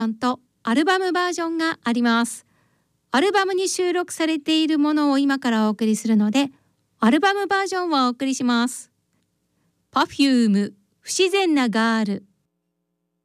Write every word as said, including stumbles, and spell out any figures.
ンとアルバムバージョンがあります。アルバムに収録されているものを今からお送りするので、アルバムバージョンをお送りします。パフューム不自然なガール。